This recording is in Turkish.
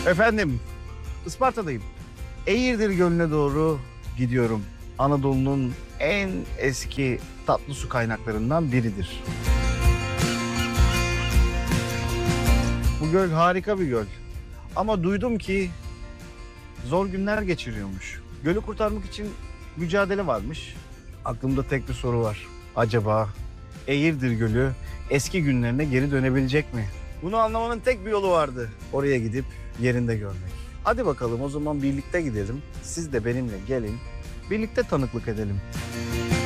Efendim, Isparta'dayım. Eğirdir Gölü'ne doğru gidiyorum. Anadolu'nun en eski tatlı su kaynaklarından biridir. Bu göl harika bir göl. Ama duydum ki zor günler geçiriyormuş. Gölü kurtarmak için mücadele varmış. Aklımda tek bir soru var. Acaba Eğirdir Gölü eski günlerine geri dönebilecek mi? Bunu anlamanın tek bir yolu vardı. Oraya gidip yerinde görmek. Hadi bakalım o zaman birlikte gidelim. Siz de benimle gelin. Birlikte tanıklık edelim.